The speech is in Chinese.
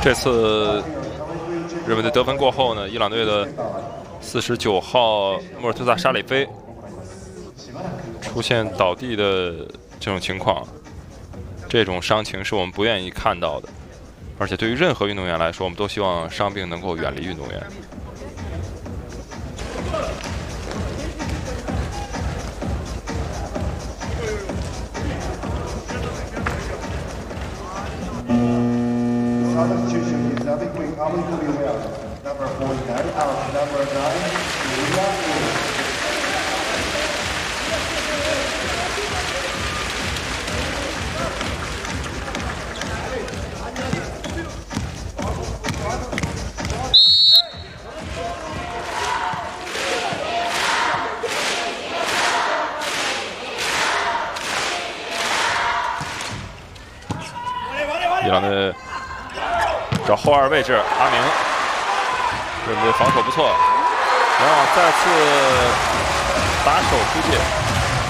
这次日本队得分过后呢，伊朗队的49号莫尔图萨沙里菲出现倒地的这种情况，这种伤情是我们不愿意看到的。而且对于任何运动员来说，我们都希望伤病能够远离运动员。 Substitution is having quick Ali Kuliwa, number 49, out number 9, Kuliwa. 伊朗队找后卫位置，阿明，日本队防守不错，然后再次打手出界。